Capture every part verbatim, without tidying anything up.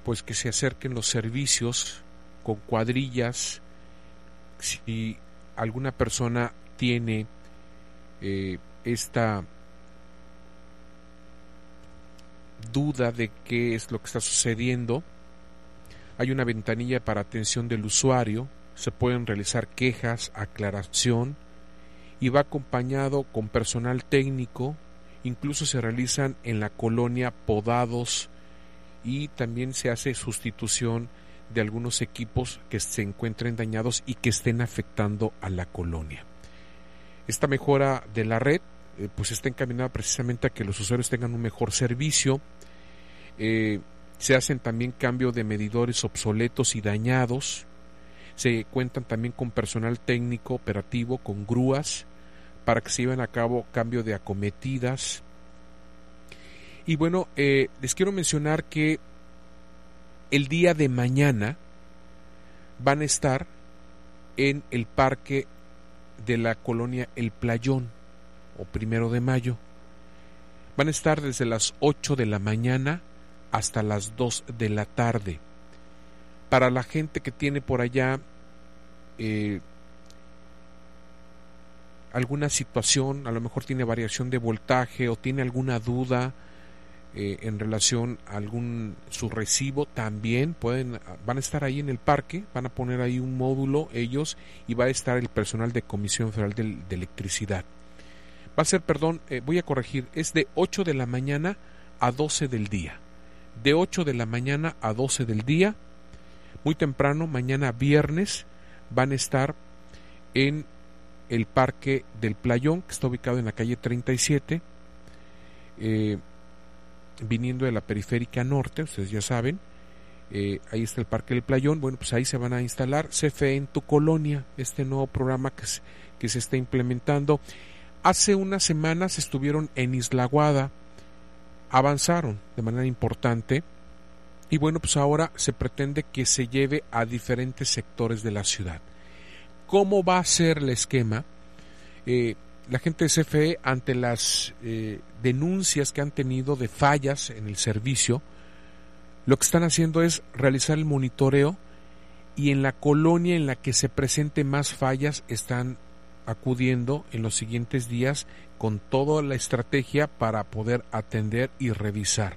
pues que se acerquen los servicios con cuadrillas. Si alguna persona tiene eh, esta duda de qué es lo que está sucediendo, hay una ventanilla para atención del usuario, se pueden realizar quejas, aclaración, y va acompañado con personal técnico. Incluso se realizan en la colonia podados y también se hace sustitución de algunos equipos que se encuentren dañados y que estén afectando a la colonia. Esta mejora de la red eh, pues está encaminada precisamente a que los usuarios tengan un mejor servicio. Eh, se hacen también cambio de medidores obsoletos y dañados. Se cuentan también con personal técnico operativo, con grúas, para que se lleven a cabo cambio de acometidas. Y bueno, eh, les quiero mencionar que el día de mañana van a estar en el parque de la colonia El Playón, o Primero de Mayo. Van a estar desde las ocho de la mañana hasta las dos de la tarde. Para la gente que tiene por allá eh, alguna situación, a lo mejor tiene variación de voltaje o tiene alguna duda eh, en relación a algún su recibo, también pueden, van a estar ahí en el parque, van a poner ahí un módulo ellos y va a estar el personal de Comisión Federal de, de Electricidad. Va a ser, perdón, eh, voy a corregir, es de ocho de la mañana a doce del día. De ocho de la mañana a doce del día, muy temprano, mañana viernes, van a estar en el Parque del Playón, que está ubicado en la calle treinta y siete, eh, viniendo de la Periférica Norte, ustedes ya saben, eh, ahí está el Parque del Playón. Bueno, pues ahí se van a instalar C F E en tu colonia, este nuevo programa que se, que se está implementando. Hace unas semanas estuvieron en Isla Aguada, avanzaron de manera importante, y bueno, pues ahora se pretende que se lleve a diferentes sectores de la ciudad. ¿Cómo va a ser el esquema? Eh, la gente de C F E, ante las eh, denuncias que han tenido de fallas en el servicio, lo que están haciendo es realizar el monitoreo, y en la colonia en la que se presente más fallas están acudiendo en los siguientes días con toda la estrategia para poder atender y revisar.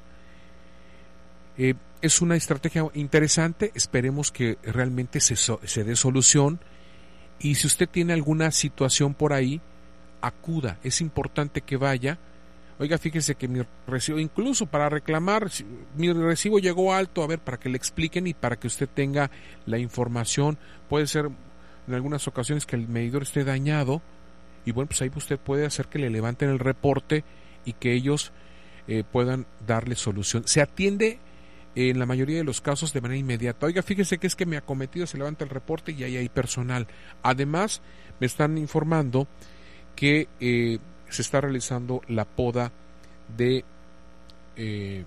Eh, es una estrategia interesante, esperemos que realmente se, so, se dé solución. Y si usted tiene alguna situación por ahí, acuda, es importante que vaya. Oiga, fíjese que mi recibo, incluso para reclamar, mi recibo llegó alto, a ver, para que le expliquen y para que usted tenga la información. Puede ser en algunas ocasiones que el medidor esté dañado, y bueno, pues ahí usted puede hacer que le levanten el reporte y que ellos eh, puedan darle solución. Se atiende en la mayoría de los casos de manera inmediata. Oiga, fíjese que es que me acometido, se levanta el reporte y ahí hay personal. Además, me están informando que eh, se está realizando la poda de eh,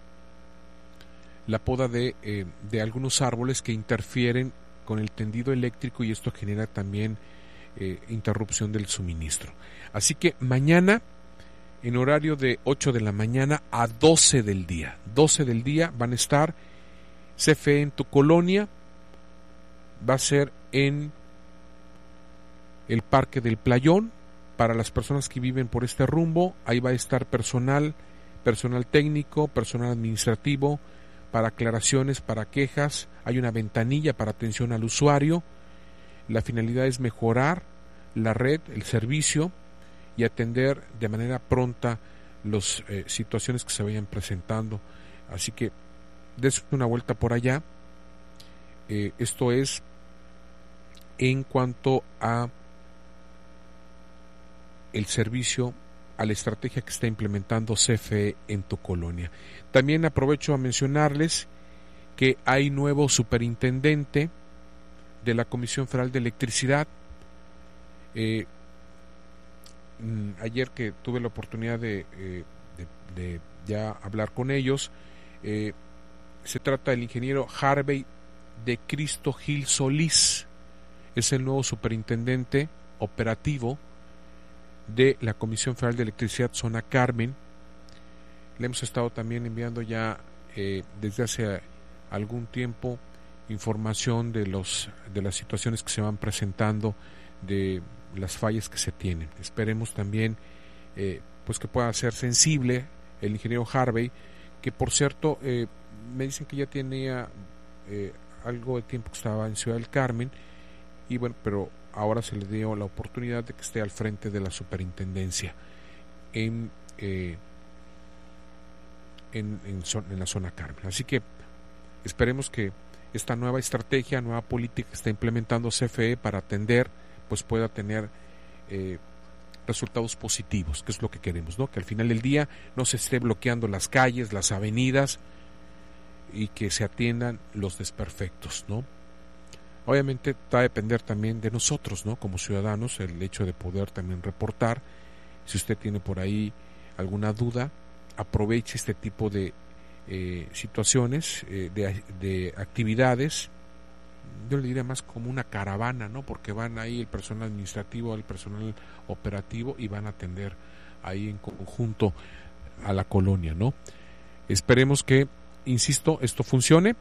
la poda de, eh, de algunos árboles que interfieren con el tendido eléctrico, y esto genera también eh, interrupción del suministro. Así que mañana, en horario de ocho de la mañana a doce del día. doce del día van a estar C F E en tu colonia. Va a ser en el Parque del Playón. Para las personas que viven por este rumbo, ahí va a estar personal, personal técnico, personal administrativo, para aclaraciones, para quejas. Hay una ventanilla para atención al usuario. La finalidad es mejorar la red, el servicio, y atender de manera pronta las eh, situaciones que se vayan presentando. Así que des una vuelta por allá. Eh, esto es en cuanto a el servicio, a la estrategia que está implementando C F E en tu colonia. También aprovecho a mencionarles que hay nuevo superintendente de la Comisión Federal de Electricidad. Eh, Ayer que tuve la oportunidad de, eh, de, de ya hablar con ellos, eh, se trata del ingeniero Harvey de Cristo Gil Solís. Es el nuevo superintendente operativo de la Comisión Federal de Electricidad Zona Carmen. Le hemos estado también enviando ya eh, desde hace algún tiempo información de los de las situaciones que se van presentando, de las fallas que se tienen. Esperemos también eh, pues que pueda ser sensible el ingeniero Harvey, que por cierto eh, me dicen que ya tenía eh, algo de tiempo que estaba en Ciudad del Carmen, y bueno, pero ahora se le dio la oportunidad de que esté al frente de la superintendencia en eh, en, en, son, en la zona Carmen. Así que esperemos que esta nueva estrategia, nueva política que está implementando C F E para atender, pues pueda tener eh, resultados positivos, que es lo que queremos, ¿no? Que al final del día no se esté bloqueando las calles, las avenidas, y que se atiendan los desperfectos, ¿no? Obviamente va a depender también de nosotros, ¿no? Como ciudadanos, el hecho de poder también reportar. Si usted tiene por ahí alguna duda, aproveche este tipo de eh, situaciones, eh, de, de actividades. Yo le diría más como una caravana, ¿no? Porque van ahí el personal administrativo, el personal operativo, y van a atender ahí en conjunto a la colonia, ¿no? Esperemos que, insisto, esto funcione,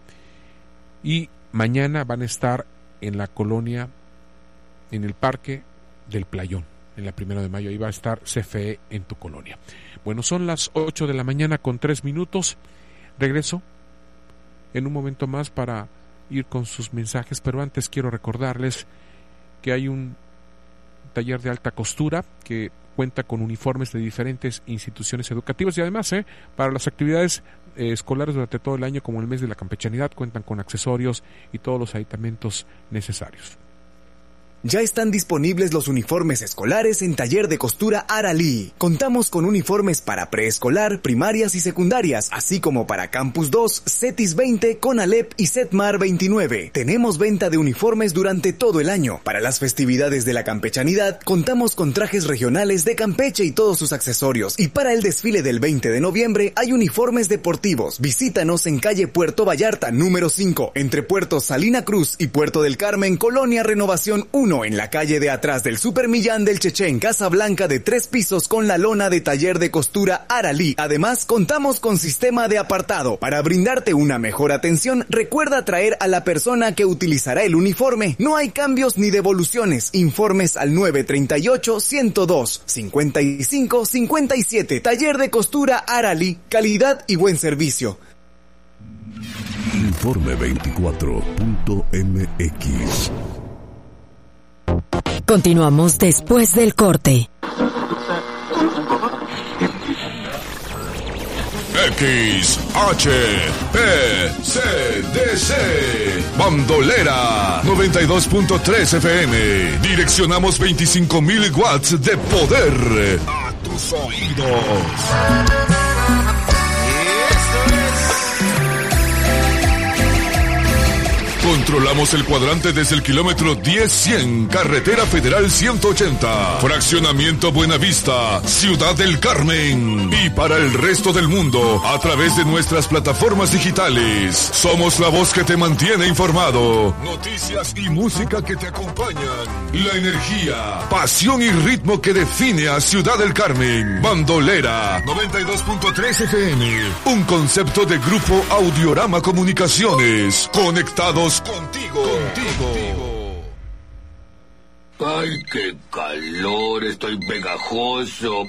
y mañana van a estar en la colonia, en el Parque del Playón, en la Primero de Mayo. Ahí va a estar C F E en tu colonia. Bueno, son las ocho de la mañana con tres minutos. Regreso en un momento más para ir con sus mensajes, pero antes quiero recordarles que hay un taller de alta costura que cuenta con uniformes de diferentes instituciones educativas, y además eh, para las actividades eh, escolares durante todo el año, como el mes de la campechanidad, cuentan con accesorios y todos los aditamentos necesarios. Ya están disponibles los uniformes escolares en Taller de Costura Aralí. Contamos con uniformes para preescolar, primarias y secundarias, así como para Campus dos, Cetis veinte, Conalep y Setmar veintinueve. Tenemos venta de uniformes durante todo el año. Para las festividades de la campechanidad, contamos con trajes regionales de Campeche y todos sus accesorios. Y para el desfile del veinte de noviembre, hay uniformes deportivos. Visítanos en calle Puerto Vallarta, número cinco, entre Puerto Salina Cruz y Puerto del Carmen, Colonia Renovación uno, en la calle de atrás del Supermillán del Cheche, en Casa Blanca, de tres pisos, con la lona de Taller de Costura Aralí. Además, contamos con sistema de apartado. Para brindarte una mejor atención, recuerda traer a la persona que utilizará el uniforme. No hay cambios ni devoluciones. Informes al nueve treinta y ocho, ciento dos, cincuenta y cinco, cincuenta y siete. Taller de Costura Aralí. Calidad y buen servicio. Informe veinticuatro punto m x. Continuamos después del corte. X H P C D C Bandolera noventa y dos punto tres F M. Direccionamos veinticinco mil watts de poder a tus oídos. Controlamos el cuadrante desde el kilómetro diez cien, Carretera Federal ciento ochenta, Fraccionamiento Buenavista, Ciudad del Carmen. Y para el resto del mundo, a través de nuestras plataformas digitales. Somos la voz que te mantiene informado. Noticias y música que te acompañan. La energía, pasión y ritmo que define a Ciudad del Carmen. Bandolera noventa y dos punto tres F M. Un concepto de Grupo Audiorama Comunicaciones. Conectados contigo, contigo. Ay, qué calor, estoy pegajoso.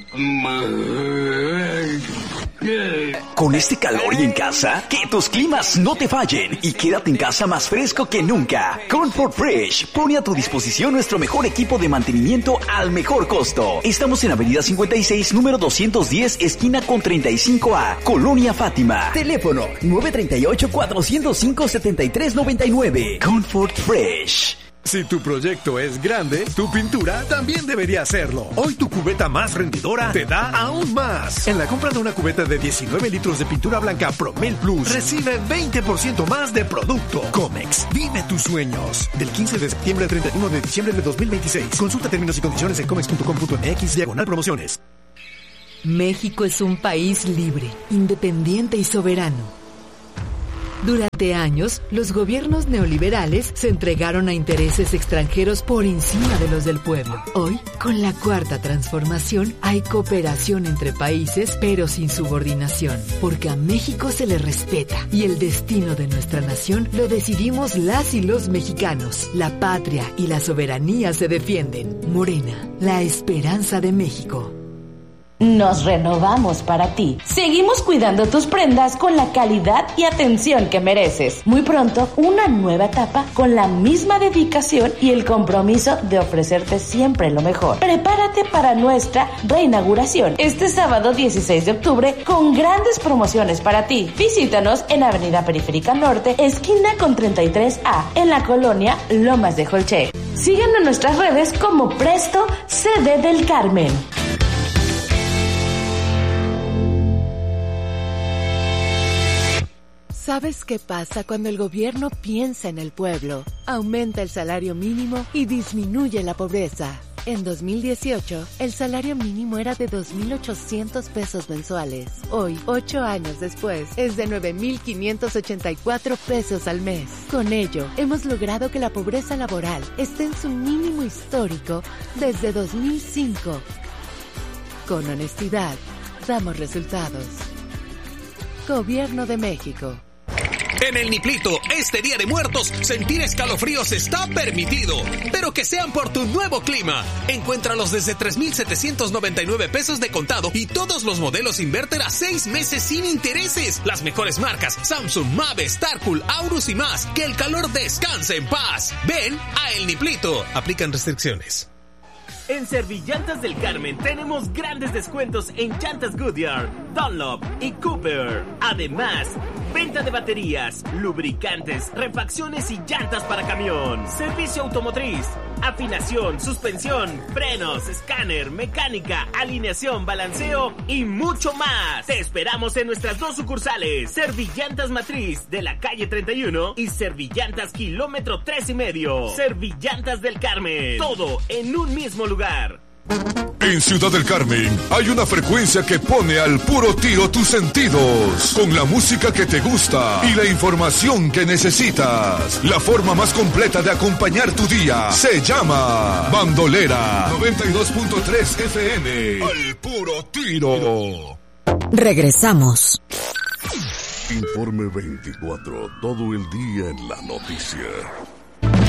Con este calor y en casa, que tus climas no te fallen y quédate en casa más fresco que nunca. Comfort Fresh pone a tu disposición nuestro mejor equipo de mantenimiento al mejor costo. Estamos en Avenida cincuenta y seis, número doscientos diez, esquina con treinta y cinco A, Colonia Fátima. Teléfono nueve treinta y ocho, cuatrocientos cinco, setenta y tres noventa y nueve. Comfort Fresh. Si tu proyecto es grande, tu pintura también debería serlo. Hoy tu cubeta más rendidora te da aún más. En la compra de una cubeta de diecinueve litros de pintura blanca Promel Plus, recibe veinte por ciento más de producto. Comex, vive tus sueños. Del quince de septiembre al treinta y uno de diciembre de dos mil veintiséis. Consulta términos y condiciones en comex punto com punto m x diagonal promociones. México es un país libre, independiente y soberano. Durante años, los gobiernos neoliberales se entregaron a intereses extranjeros por encima de los del pueblo. Hoy, con la cuarta transformación, hay cooperación entre países, pero sin subordinación, porque a México se le respeta y el destino de nuestra nación lo decidimos las y los mexicanos. La patria y la soberanía se defienden. Morena, la esperanza de México. Nos renovamos para ti. Seguimos cuidando tus prendas con la calidad y atención que mereces. Muy pronto, una nueva etapa con la misma dedicación y el compromiso de ofrecerte siempre lo mejor. Prepárate para nuestra reinauguración este sábado dieciséis de octubre con grandes promociones para ti. Visítanos en Avenida Periférica Norte, esquina con treinta y tres A, en la colonia Lomas de Jolche. Síguenos en nuestras redes como Presto Sede del Carmen. ¿Sabes qué pasa cuando el gobierno piensa en el pueblo? Aumenta el salario mínimo y disminuye la pobreza. En dos mil dieciocho, el salario mínimo era de dos mil ochocientos pesos mensuales. Hoy, ocho años después, es de nueve mil quinientos ochenta y cuatro pesos al mes. Con ello, hemos logrado que la pobreza laboral esté en su mínimo histórico desde dos mil cinco. Con honestidad, damos resultados. Gobierno de México. En el Niplito, este Día de Muertos, sentir escalofríos está permitido, pero que sean por tu nuevo clima. Encuéntralos desde tres mil setecientos noventa y nueve pesos de contado y todos los modelos inverter a seis meses sin intereses. Las mejores marcas, Samsung, Mave, Starcool, Aurus y más. Que el calor descanse en paz. Ven a El Niplito. Aplican restricciones. En Servillantas del Carmen tenemos grandes descuentos en llantas Goodyear, Dunlop y Cooper. Además, venta de baterías, lubricantes, refacciones y llantas para camión. Servicio automotriz, afinación, suspensión, frenos, escáner, mecánica, alineación, balanceo y mucho más. Te esperamos en nuestras dos sucursales, Servillantas Matriz de la calle treinta y uno y Servillantas kilómetro tres y medio. Servillantas del Carmen, todo en un mismo lugar. En Ciudad del Carmen hay una frecuencia que pone al puro tiro tus sentidos, con la música que te gusta y la información que necesitas. La forma más completa de acompañar tu día se llama Bandolera noventa y dos punto tres F M. Al puro tiro. Regresamos. Informe veinticuatro, todo el día en la noticia.